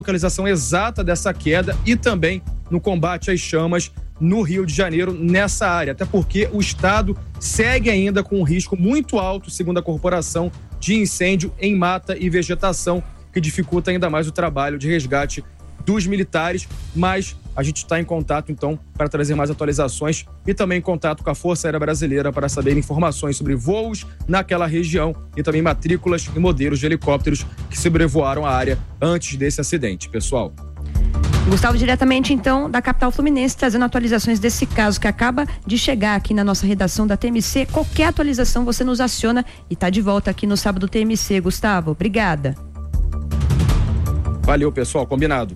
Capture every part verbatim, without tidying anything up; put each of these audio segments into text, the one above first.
localização exata dessa queda e também no combate às chamas no Rio de Janeiro, nessa área. Até porque o estado segue ainda com um risco muito alto, segundo a corporação, de incêndio em mata e vegetação, que dificulta ainda mais o trabalho de resgate dos militares. Mas a gente está em contato, então, para trazer mais atualizações e também em contato com a Força Aérea Brasileira para saber informações sobre voos naquela região e também matrículas e modelos de helicópteros que sobrevoaram a área antes desse acidente, pessoal. Gustavo, diretamente então da capital fluminense, trazendo atualizações desse caso que acaba de chegar aqui na nossa redação da T M C. Qualquer atualização você nos aciona e tá de volta aqui no Sábado T M C. Gustavo, obrigada. Valeu, pessoal, combinado.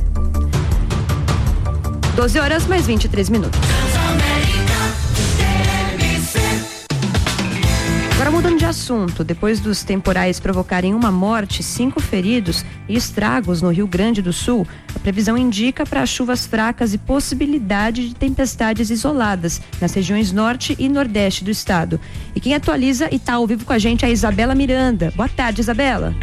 doze horas mais vinte e três minutos. Agora mudando de assunto, depois dos temporais provocarem uma morte, cinco feridos e estragos no Rio Grande do Sul, a previsão indica para chuvas fracas e possibilidade de tempestades isoladas nas regiões norte e nordeste do estado. E quem atualiza e está ao vivo com a gente é a Isabela Miranda. Boa tarde, Isabela.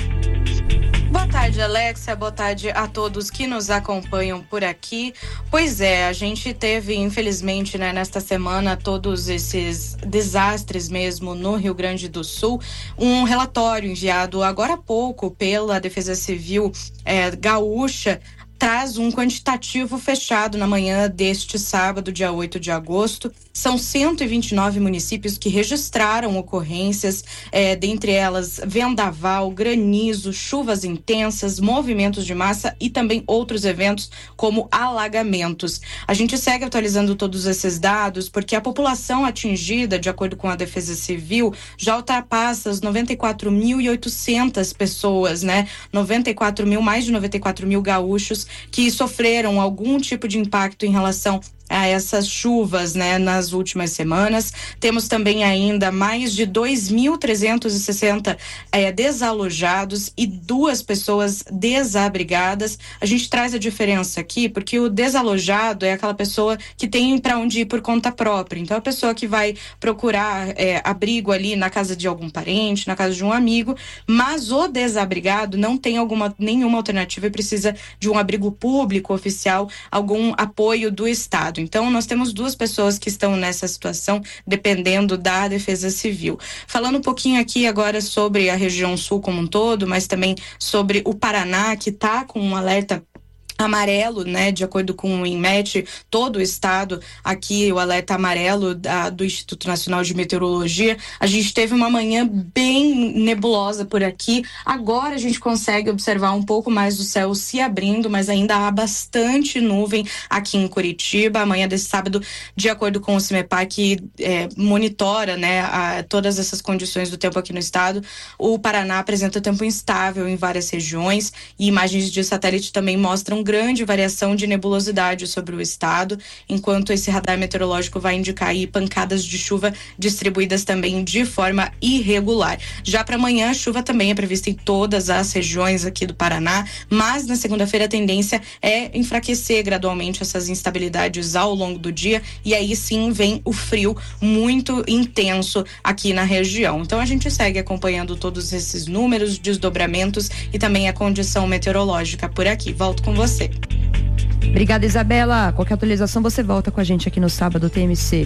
Boa tarde, Alexia. Boa tarde a todos que nos acompanham por aqui. Pois é, a gente teve, infelizmente, né, nesta semana, todos esses desastres mesmo no Rio Grande do Sul. Um relatório enviado agora há pouco pela Defesa Civil é, gaúcha traz um quantitativo fechado na manhã deste sábado, dia oito de agosto. São cento e vinte e nove municípios que registraram ocorrências, é, dentre elas vendaval, granizo, chuvas intensas, movimentos de massa e também outros eventos como alagamentos. A gente segue atualizando todos esses dados porque a população atingida, de acordo com a Defesa Civil, já ultrapassa as noventa e quatro mil e oitocentas pessoas, né? noventa e quatro mil, mais de noventa e quatro mil gaúchos que sofreram algum tipo de impacto em relação a essas chuvas, né, nas últimas semanas. Temos também ainda mais de dois mil trezentos e sessenta é, desalojados e duas pessoas desabrigadas. A gente traz a diferença aqui porque o desalojado é aquela pessoa que tem para onde ir por conta própria. Então, a pessoa que vai procurar é, abrigo ali na casa de algum parente, na casa de um amigo, mas o desabrigado não tem alguma, nenhuma alternativa e precisa de um abrigo público, oficial, algum apoio do Estado. Então, nós temos duas pessoas que estão nessa situação, dependendo da Defesa Civil. Falando um pouquinho aqui agora sobre a região sul como um todo, mas também sobre o Paraná, que está com um alerta amarelo, né, de acordo com o INMET, todo o estado, aqui o alerta amarelo da, do Instituto Nacional de Meteorologia. A gente teve uma manhã bem nebulosa por aqui. Agora a gente consegue observar um pouco mais do céu se abrindo, mas ainda há bastante nuvem aqui em Curitiba. Amanhã desse sábado, de acordo com o CIMEPAR, que é, monitora, né, a, todas essas condições do tempo aqui no estado, o Paraná apresenta tempo instável em várias regiões e imagens de satélite também mostram grande variação de nebulosidade sobre o estado, enquanto esse radar meteorológico vai indicar aí pancadas de chuva distribuídas também de forma irregular. Já para amanhã, a chuva também é prevista em todas as regiões aqui do Paraná, mas na segunda-feira a tendência é enfraquecer gradualmente essas instabilidades ao longo do dia e aí sim vem o frio muito intenso aqui na região. Então a gente segue acompanhando todos esses números, desdobramentos e também a condição meteorológica por aqui. Volto com você. Obrigada, Isabela. Qualquer atualização você volta com a gente aqui no Sábado T M C.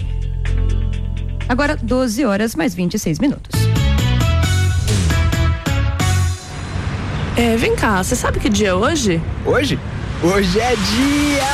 Agora doze horas mais vinte e seis minutos. É, vem cá, você sabe que dia é hoje? Hoje? Hoje é dia